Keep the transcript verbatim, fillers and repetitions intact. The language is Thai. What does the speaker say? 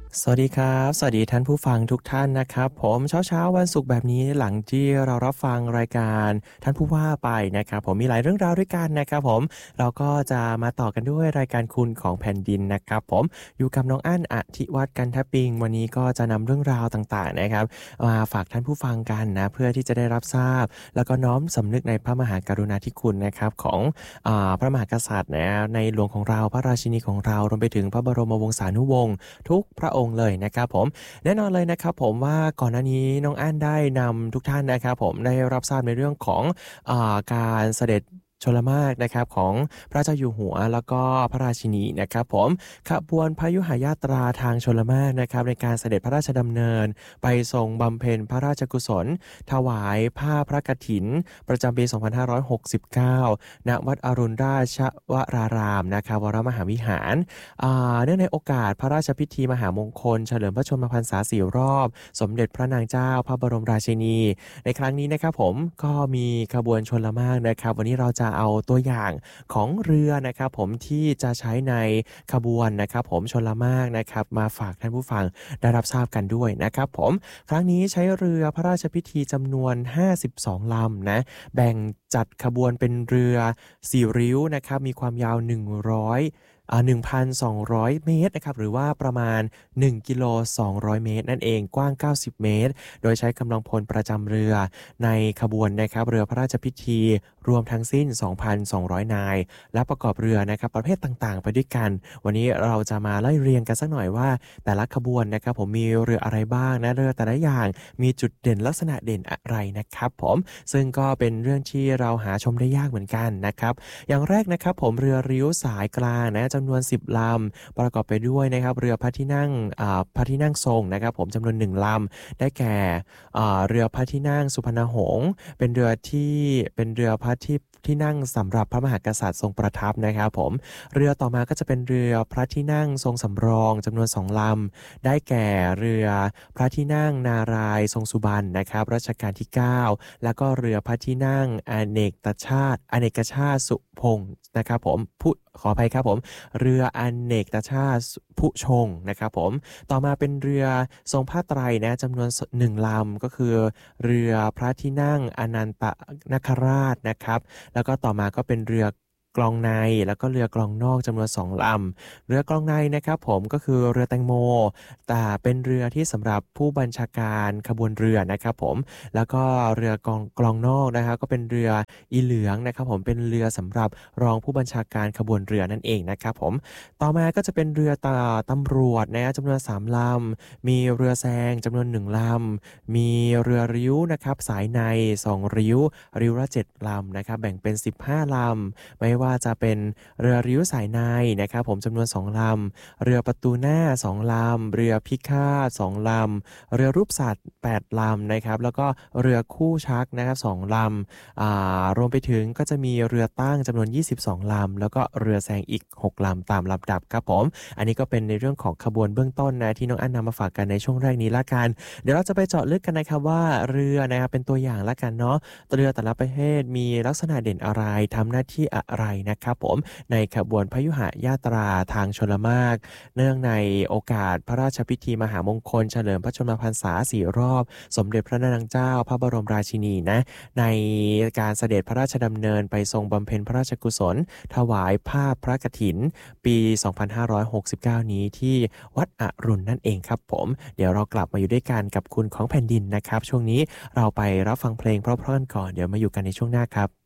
สวัสดีครับสวัสดีท่านผู้ฟังทุกท่านนะครับผมเช้าๆวันศุกร์แบบนี้หลังที่เรารับฟังรายการท่านผู้ว่าไปนะครับผมมีหลายเรื่องราวด้วยกันนะครับผมเราก็จะมาต่อกันด้วยรายการคุณของแผ่นดินนะครับผมอยู่กับน้องอั้นอธิวัฒน์กันทปิงวันนี้ก็จะนำเรื่องราวต่างๆนะครับมาฝากท่านผู้ฟังกันนะเพื่อที่จะได้รับทราบแล้วก็น้อมสำนึกในพระมหากรุณาธิคุณนะครับของอ่าพระมหากษัตริย์นะในหลวงของเราพระราชินีของเรารวมไปถึงพระบรมวงศานุวงศ์ ทุกพระองค์เลยนะครับผมแน่นอนเลยนะครับผมว่าก่อนหน้านี้น้องอั้นได้นำทุกท่านนะครับผมได้รับทราบในเรื่องของอาการเสด็จชลมารนะครับของพระเจ้าอยู่หัวแล้วก็พระราชินีนะครับผมขบวนพยุหญาตราทางชลมารนะครับในการเสด็จพระราชดำเนินไปทรงบำเพ็ญพระราชกุศลถวายผ้าพระกฐินประจำปีสองพันห้าร้อยหกสิบเก้าณวัดอรุณราชวรารามนะครับวรมหาวิหาร อ่าเนื่องในโอกาสพระราชพิธีมหามงคลเฉลิมพระชนมพรรษาสี่รอบสมเด็จพระนางเจ้าพระบรมราชินีในครั้งนี้นะครับผมก็มีขบวนชลมารนะครับวันนี้เราจะเอาตัวอย่างของเรือนะครับผมที่จะใช้ในขบวนนะครับผมชลมารนะครับมาฝากท่านผู้ฟังได้รับทราบกันด้วยนะครับผมครั้งนี้ใช้เรือพระราชพิธีจำนวนห้าสิบสองลำนะแบ่งจัดขบวนเป็นเรือสี่ริ้วนะครับมีความยาวหนึ่งร้อย อ่า หนึ่งพันสองร้อย เมตรนะครับหรือว่าประมาณหนึ่งกิโลสองร้อยเมตรนั่นเองกว้างเก้าสิบเมตรโดยใช้กำลังพลประจำเรือในขบวนนะครับเรือพระราชพิธีรวมทั้งสิ้น สองพันสองร้อย นายและประกอบเรือนะครับประเภทต่างๆไปด้วยกันวันนี้เราจะมาไล่เรียงกันสักหน่อยว่าแต่ละขบวนนะครับผมมีเรืออะไรบ้างนะเรือแต่ละอย่างมีจุดเด่นลักษณะเด่นอะไรนะครับผมซึ่งก็เป็นเรื่องที่เราหาชมได้ยากเหมือนกันนะครับอย่างแรกนะครับผมเรือริ้วสายกลางนะจำนวนสิบลำประกอบไปด้วยนะครับเรือพระที่นั่งอ่าพระที่นั่งทรงนะครับผมจำนวนหนึ่งลำได้แก่อ่าเรือพระที่นั่งสุพรรณหงษ์เป็นเรือที่เป็นเรือพระที่ที่นั่งสำหรับพระมหากษัตริย์ทรงประทับนะครับผมเรือต่อมาก็จะเป็นเรือพระที่นั่งทรงสำรองจำนวนสองลำได้แก่เรือพระที่นั่งนารายณ์ทรงสุบรรณนะครับรัชกาลที่เก้าแล้วก็เรือพระที่นั่งอเนกชาติอเนกชาติสุพงศ์นะครับผมผู้ขออภัยครับผมเรืออเนกชาติผู้ชงนะครับผมต่อมาเป็นเรือทรงผ้าไตรนะจำนวนหนึ่งลำก็คือเรือพระที่นั่งอนันตนาคราชนะครับแล้วก็ต่อมาก็เป็นเรือกลองในแล้วก็เรือกลองนอกจำนวนสองลำเรือกลองในนะครับผมก็คือเรือแตงโมแต่เป็นเรือที่สำหรับผู้บัญชาการขบวนเรือนะครับผมแล้วก็เรือกลองกลองนอกนะครับก็เป็นเรืออีเหลืองนะครับผมเป็นเรือสำหรับรองผู้บัญชาการขบวนเรือนั่นเองนะครับผมต่อมาก็จะเป็นเรือตาตำรวจนะจำนวนสามลำมีเรือแซงจำนวนหนึ่งลำมีเรือริ้วนะครับสายในสองริ้วริ้วละเจ็ดลำนะครับแบ่งเป็นสิบห้าลำไม่ว่าจะเป็นเรือริ้วสายในนะครับผมจำนวนสองลำเรือประตูหน้าสองลำเรือพิฆาตสองลำเรือรูปสัตว์แปดลำนะครับแล้วก็เรือคู่ชักนะครับสองลำอ่ารวมไปถึงก็จะมีเรือตั้งจำนวนยี่สิบสองลำแล้วก็เรือแซงอีกหกลำตามลำดับครับผมอันนี้ก็เป็นในเรื่องของขบวนเบื้องต้นนะที่น้องอันนำมาฝากกันในช่วงแรกนี้ละกันเดี๋ยวเราจะไปเจาะลึกกันนะครับว่าเรือนะครับเป็นตัวอย่างละกันเนาะเรือแต่ละประเภทมีลักษณะเด่นอะไรทำหน้าที่อะไรนะครับผมในขบวนพยุหญาตราทางชลมารเนื่องในโอกาสพระราชพิธีมหามงคลเฉลิมพระชนมพรรษาสี่รอบสมเด็จพระนางเจ้าพระบรมราชินีนะในการเสด็จพระราชดำเนินไปทรงบำเพ็ญพระราชกุศลถวายผ้าพระกฐินปีสองพันห้าร้อยหกสิบเก้านี้ที่วัดอรุณนั่นเองครับผมเดี๋ยวเรากลับมาอยู่ด้วยกันกับคุณของแผ่นดินนะครับช่วงนี้เราไปรับฟังเพลงเพราะๆกันก่อนเดี๋ยวมาอยู่กันในช่วงหน้าครับ